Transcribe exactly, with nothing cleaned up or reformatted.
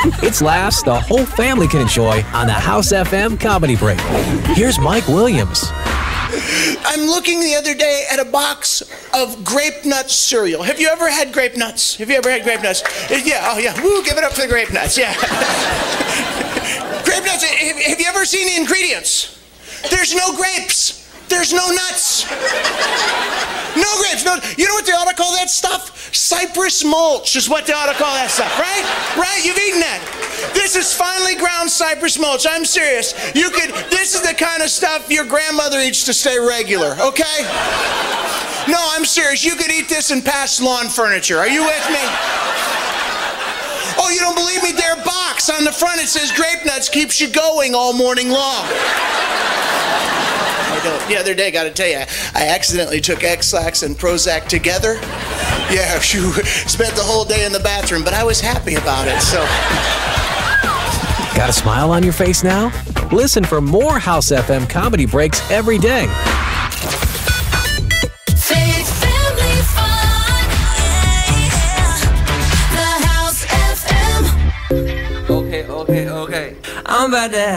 It's laughs the whole family can enjoy on the House F M Comedy Break. Here's Mike Williams. I'm looking the other day at a box of grape nuts cereal. Have you ever had grape nuts? Have you ever had grape nuts? Yeah, oh yeah, woo, give it up for the grape nuts, yeah. Grape nuts, have, have you ever seen the ingredients? There's no grapes. There's no nuts. No grapes, no, you know what they ought to call that stuff? Cypress mulch is what they ought to call that stuff, right? Right, you've eaten that. This is finely ground cypress mulch, I'm serious. You could, this is the kind of stuff your grandmother eats to stay regular, okay? No, I'm serious, you could eat this and pass lawn furniture, are you with me? Oh, you don't believe me? Their box on the front, it says grape nuts keeps you going all morning long. The other day, got to tell you, I accidentally took X-Lax and Prozac together. Yeah, phew, spent the whole day in the bathroom, but I was happy about it, so. Got a smile on your face now? Listen for more House F M Comedy Breaks every day. Faith Family Fun. The House F M. Okay, okay, okay. I'm about to